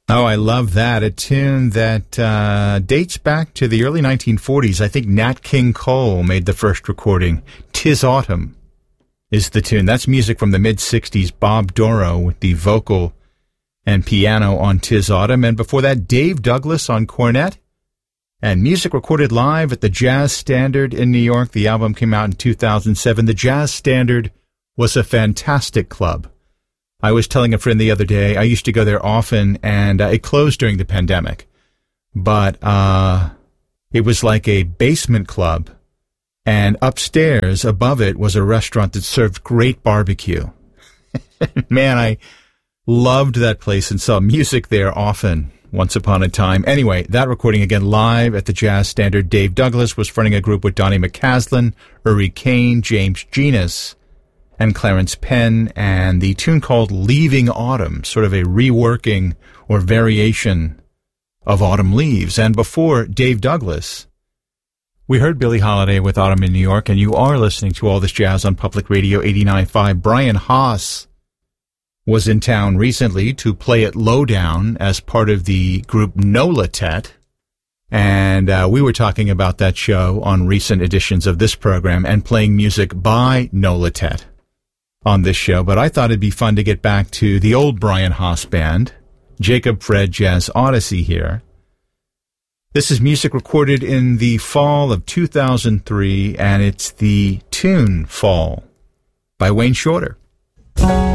Oh, I love that. A tune that dates back to the early 1940s. I think Nat King Cole made the first recording. 'Tis Autumn is the tune. That's music from the mid-60s. Bob Doro with the vocal and piano on 'Tis Autumn. And before that, Dave Douglas on cornet. And music recorded live at the Jazz Standard in New York. The album came out in 2007. The Jazz Standard was a fantastic club. I was telling a friend the other day, I used to go there often, and it closed during the pandemic. But it was like a basement club, and upstairs, above it, was a restaurant that served great barbecue. Man, I loved that place and saw music there often, once upon a time. Anyway, that recording again live at the Jazz Standard. Dave Douglas was fronting a group with Donnie McCaslin, Uri Kane, James Genus, and Clarence Penn, and the tune called Leaving Autumn, sort of a reworking or variation of Autumn Leaves. And before Dave Douglas, we heard Billie Holiday with Autumn in New York, and you are listening to All This Jazz on Public Radio 89.5. Brian Haas was in town recently to play at Lowdown as part of the group Nola Tet, and we were talking about that show on recent editions of this program and playing music by Nola Tet on this show. But I thought it'd be fun to get back to the old Brian Haas band, Jacob Fred Jazz Odyssey here. This is music recorded in the fall of 2003, and it's the tune Fall by Wayne Shorter.